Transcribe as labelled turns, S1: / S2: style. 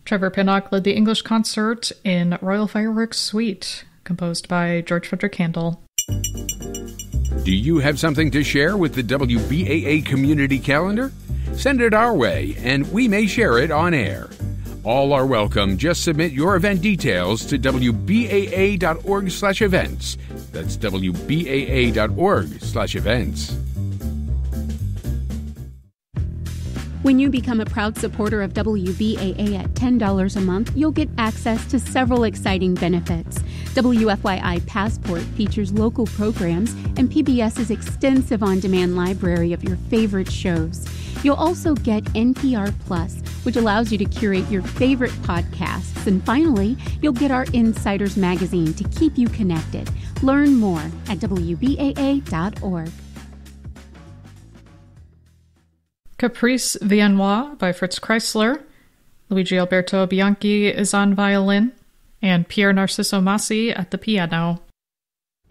S1: Trevor Pinnock led the English concert in Royal Fireworks Suite, composed by George Frederick Handel.
S2: Do you have something to share with the WBAA community calendar? Send it our way, and we may share it on air. All are welcome. Just submit your event details to wbaa.org/events. That's wbaa.org/events.
S3: When you become a proud supporter of WBAA at $10 a month, you'll get access to several exciting benefits. WFYI Passport features local programs and PBS's extensive on-demand library of your favorite shows. You'll also get NPR Plus, which allows you to curate your favorite podcasts. And finally, you'll get our Insiders magazine to keep you connected. Learn more at WBAA.org.
S1: Caprice Viennois by Fritz Kreisler. Luigi Alberto Bianchi is on violin, and Pier Narciso Massi at the piano.